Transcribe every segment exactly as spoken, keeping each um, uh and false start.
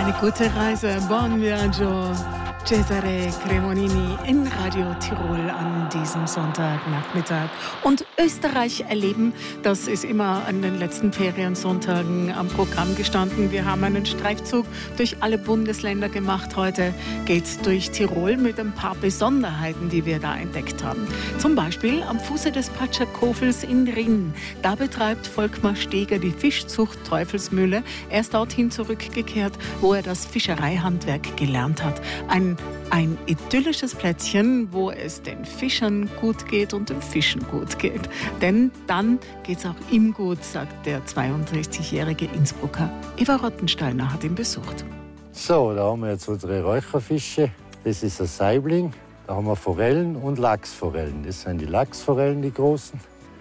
Eine gute Reise, buon viaggio. Cesare Cremonini in Radio Tirol an diesem Sonntagnachmittag. Und Österreich erleben, das ist immer an den letzten Feriensonntagen am Programm gestanden. Wir haben einen Streifzug durch alle Bundesländer gemacht. Heute geht's durch Tirol mit ein paar Besonderheiten, die wir da entdeckt haben. Zum Beispiel am Fuße des Patschakofels in Rinn. Da betreibt Volkmar Steger die Fischzucht Teufelsmühle. Er ist dorthin zurückgekehrt, wo er das Fischereihandwerk gelernt hat. Ein Ein idyllisches Plätzchen, wo es den Fischern gut geht und den Fischen gut geht. Denn dann geht's auch ihm gut, sagt der zweiundsechzigjährige Innsbrucker. Eva Rottensteiner hat ihn besucht. So, da haben wir jetzt unsere Räucherfische. Das ist ein Saibling. Da haben wir Forellen und Lachsforellen. Das sind die Lachsforellen, die großen.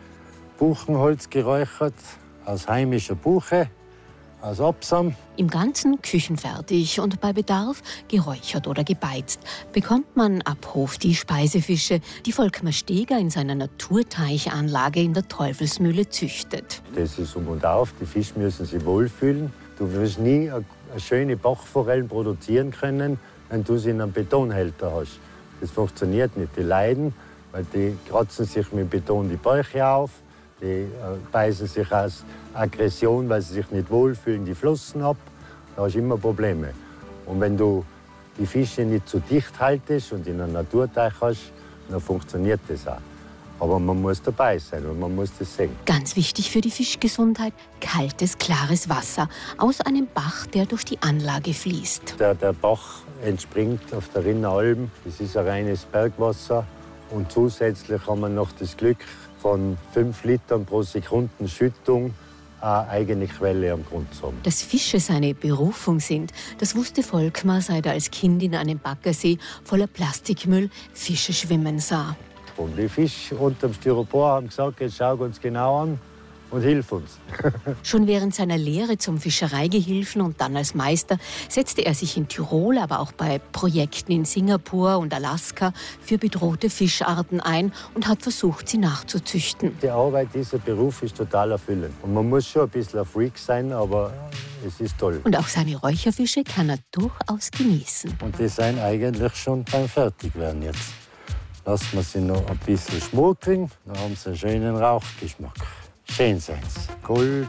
Buchenholz geräuchert, aus heimischer Buche, aus Absam. Im Ganzen küchenfertig und bei Bedarf geräuchert oder gebeizt bekommt man ab Hof die Speisefische, die Volkmar Steger in seiner Naturteichanlage in der Teufelsmühle züchtet. Das ist um und auf, die Fische müssen sich wohlfühlen. Du wirst nie eine schöne Bachforellen produzieren können, wenn du sie in einem Betonhälter hast. Das funktioniert nicht. Die leiden, weil die kratzen sich mit Beton die Bäuche auf. Die äh, beißen sich aus Aggression, weil sie sich nicht wohlfühlen, die Flossen ab. Da hast du immer Probleme. Und wenn du die Fische nicht zu dicht haltest und in einem Naturteich hast, dann funktioniert das auch. Aber man muss dabei sein und man muss das sehen. Ganz wichtig für die Fischgesundheit, kaltes, klares Wasser aus einem Bach, der durch die Anlage fließt. Der, der Bach entspringt auf der Rinneralm. Das ist ein reines Bergwasser. Und zusätzlich haben wir noch das Glück, von fünf Litern pro Sekunde Schüttung eine eigene Quelle am Grund zu haben. Dass Fische seine Berufung sind, das wusste Volkmar, seit er als Kind in einem Baggersee voller Plastikmüll Fische schwimmen sah. Und die Fische unter dem Styropor haben gesagt, jetzt schau uns genau an und hilf uns. Schon während seiner Lehre zum Fischereigehilfen und dann als Meister setzte er sich in Tirol, aber auch bei Projekten in Singapur und Alaska für bedrohte Fischarten ein und hat versucht, sie nachzuzüchten. Die Arbeit, dieser Beruf ist total erfüllend. Und man muss schon ein bisschen ein Freak sein, aber es ist toll. Und auch seine Räucherfische kann er durchaus genießen. Und die sind eigentlich schon beim Fertigwerden jetzt. Lassen wir sie noch ein bisschen schmuggeln, dann haben sie einen schönen Rauchgeschmack. Schön sind's. Gold